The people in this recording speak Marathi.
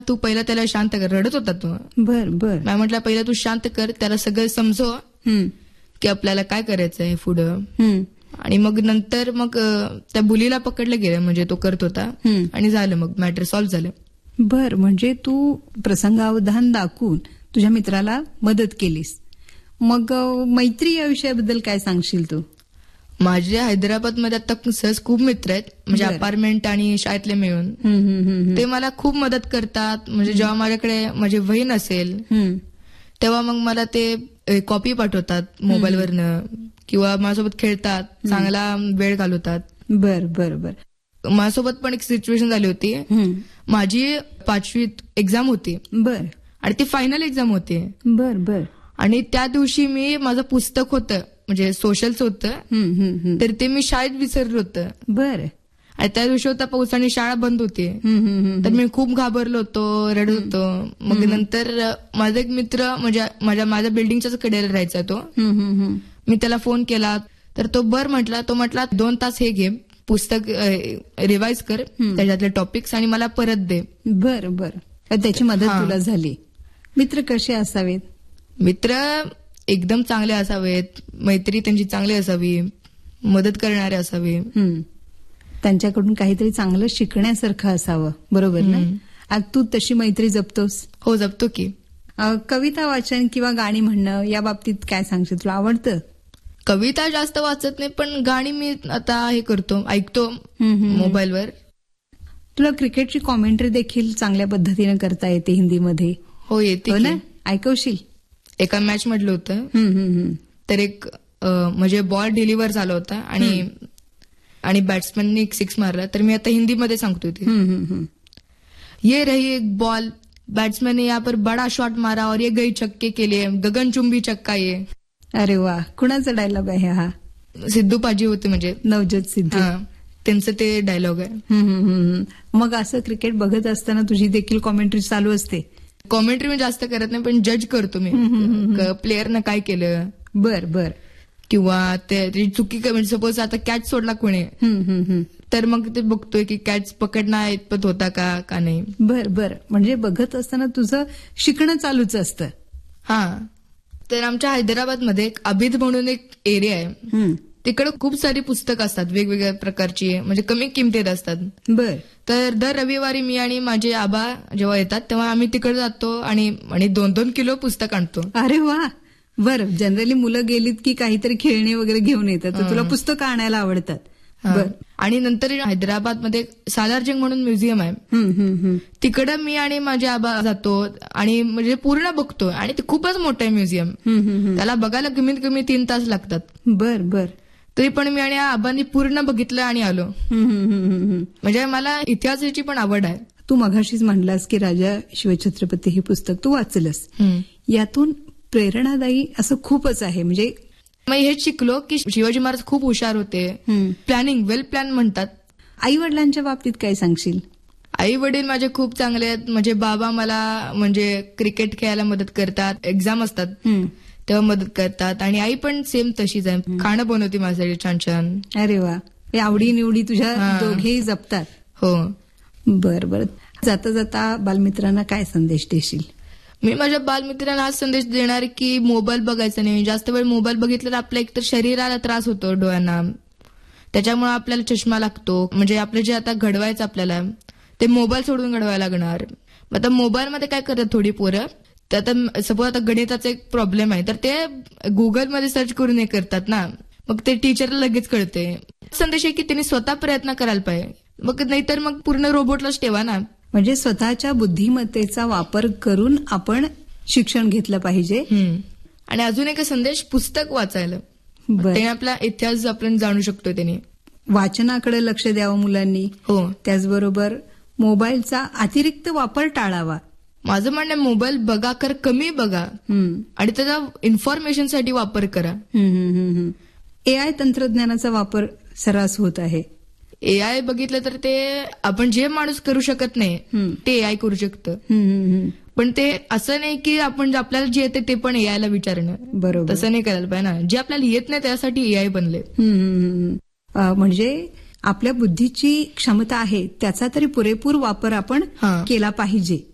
तू पहिला त्याला शांत कर. रडत होता तो. बर बर. मी म्हटलं पहिला तू शांत कर, त्याला सगळं समजव की आपल्याला काय करायचंय पुढं. आणि मग नंतर मग त्या बुलीला पकडलं गेलं, म्हणजे तो करत होता आणि झालं, मग मॅटर सॉल्व्ह झालं. बर. म्हणजे तू प्रसंगावधान दाखवून तुझ्या मित्राला मदत केलीस. मग मैत्री या विषयाबद्दल काय सांगशील तू? माझे हैदराबादमध्ये आता सहज खूप मित्र आहेत, म्हणजे अपार्टमेंट आणि शाळेतले मिळून. ते मला खूप मदत करतात. म्हणजे जेव्हा माझ्याकडे माझी वही नसेल तेव्हा मग मला ते कॉपी पाठवतात मोबाईलवरनं, किंवा माझ्यासोबत खेळतात, चांगला वेळ घालवतात. बर बर बर. माझ्यासोबत पण एक सिच्युएशन झाली होती. माझी 5वीत एक्झाम होती. बर. आणि ती फायनल एक्झाम होती. बर बर. आणि त्या दिवशी मी माझं पुस्तक होतं, म्हणजे सोशलचं होतं, तर ते मी शाळेत विसरलं होतं. बर. आणि त्या दिवशी होता पाऊस आणि शाळा बंद होती. तर मी खूप घाबरलो होतो, रडत होतो. मग नंतर माझा एक मित्र, म्हणजे माझ्या बिल्डिंगच्याच कडेला राहायचा तो. मी त्याला फोन केला, तर तो म्हटला. तो म्हटला 2 तास हे घे, पुस्तक रिवाइज कर, त्याच्यातले टॉपिक्स, आणि मला परत दे. बर बर. त्याची मदत तुला झाली. मित्र कसे असावेत? मित्र एकदम चांगले असावेत, मैत्री त्यांची चांगली असावी, मदत करणारे असावे. त्यांच्याकडून काहीतरी चांगलं शिकण्यासारखं असावं. बरोबर ना? आज तू तशी मैत्री जपतोस? हो, जपतो की. कविता वाचन किंवा गाणी म्हणणं या बाबतीत काय सांगशील? तुला आवडतं? कविता जास्त वाचत नाही, पण गाणी मी आता हे करतो, ऐकतो मोबाईलवर. तुला क्रिकेटची कॉमेंट्री देखील चांगल्या पद्धतीने करता येते हिंदीमध्ये? हो, येते ना. ऐकवशील? एका मॅच मधलं होतं, तर एक म्हणजे बॉल डिलिव्हर झाला होता आणि बॅट्समॅनने एक 6 मारला, तर मी आता हिंदीमध्ये सांगतोय ते. ये रही एक बॉल, बैट्समैन ने यहाँ पर बड़ा शॉट मारा और ये गई छक्के के लिए, गगनचुंबी छक्का ये. अरे वा. कुणाचा डायलॉग आहे हा? सिद्धू पाजी होते, म्हणजे नवज्योत सिद्धू, त्यांचं ते डायलॉग आहे. मग असं क्रिकेट बघत असताना तुझी देखील कॉमेंट्री चालू असते? कॉमेंट्री मी जास्त करत नाही, पण जज करतो मी प्लेअरनं काय केलं. बर बर. किंवा ते चुकी, म्हणजे सपोज आता कॅच सोडला कोणी, तर मग ते बघतोय की कॅच पकडणं इतपत होता का नाही. बर बर. म्हणजे बघत असताना तुझं शिकणं चालूच असतं? हा. तर आमच्या हैदराबादमध्ये एक अभिद म्हणून एक एरिया आहे, तिकडे खूप सारी पुस्तकं असतात वेगवेगळ्या प्रकारची, म्हणजे कमी किमतीत असतात. बर. तर दर रविवारी मी आणि माझे आबा जेव्हा येतात तेव्हा आम्ही तिकडे जातो आणि 2-2 किलो पुस्तक आणतो. अरे वा. बरं. जनरली मुलं गेलीत की काहीतरी खेळणी वगैरे घेऊन येतात, तर तुला पुस्तकं आणायला आवडतात? बर. आणि नंतर हैदराबादमध्ये सालारजंग म्हणून म्युझियम आहे, तिकडे मी आणि माझे आबा जातो आणि म्हणजे पूर्ण बघतो. आणि ते खूपच मोठं आहे म्युझियम, त्याला बघायला कमीत कमी 3 तास लागतात. बर बर. तरी पण मी आणि आबांनी पूर्ण बघितलं आणि आलो. म्हणजे मला इतिहासाची पण आवड आहे. तू मघाशीच म्हणलास की राजा शिवछत्रपती हे पुस्तक तू वाचलंस, यातून प्रेरणादायी असं खूपच आहे. म्हणजे मी हेच शिकलो की शिवाजी महाराज खूप हुशार होते, प्लॅनिंग, वेल प्लॅन म्हणतात. आई वडिलांच्या बाबतीत काय सांगशील? आई वडील माझे खूप चांगले आहेत. म्हणजे बाबा मला म्हणजे क्रिकेट खेळायला मदत करतात, एक्झाम असतात तेव्हा मदत करतात. आणि आई पण सेम तशीच आहे, खाणं बनवते माझ्यासाठी छान छान. अरे वा. आवडी निवडी तुझ्या दोघेही जपतात? हो. बर बर. जाता जाता बालमित्रांना काय संदेश देशील? मी माझ्या बालमित्रांना हा संदेश देणार की मोबाईल बघायचा नाही. जास्त वेळ मोबाईल बघितला तर आपल्या एकतर शरीराला त्रास होतो, डोळ्यांना, त्याच्यामुळे आपल्याला चष्मा लागतो. म्हणजे आपलं जे आता घडवायचं आपल्याला ते मोबाईल सोडून घडवायला लागणार. आता मोबाईलमध्ये काय करतात थोडी पोरं, तर आता सपोज आता गणिताचा एक प्रॉब्लेम आहे तर ते गुगलमध्ये सर्च करून हे करतात ना, मग ते टीचरला लगेच कळते. संदेश आहे की त्यांनी स्वतः प्रयत्न करायला पाहिजे, मग नाहीतर मग पूर्ण रोबोटलाच ठेवा ना. म्हणजे स्वतःच्या बुद्धिमत्तेचा वापर करून आपण शिक्षण घेतलं पाहिजे. आणि अजून एक संदेश, पुस्तक वाचायला, त्याने आपला इतिहास आपण जाणू शकतो. त्याने वाचनाकडे लक्ष द्यावं मुलांनी. हो. त्याचबरोबर मोबाईलचा अतिरिक्त वापर टाळावा. माझं म्हणणं मोबाईल बघा, कर कमी बघा आणि त्याचा इन्फॉर्मेशनसाठी वापर करा. AI तंत्रज्ञानाचा वापर सर्रास होत आहे. AI बघितलं तर ते आपण जे माणूस करू शकत नाही ते AI करू शकतं. पण ते असं नाही की आपण आपल्याला जे येते ते पण AI ला विचारणं. बरोबर. तसं नाही करायला पाहिजे ना. जे आपल्याला येत नाही त्यासाठी AI बनले. म्हणजे आपल्या बुद्धीची क्षमता आहे त्याचा तरी पुरेपूर वापर आपण केला पाहिजे.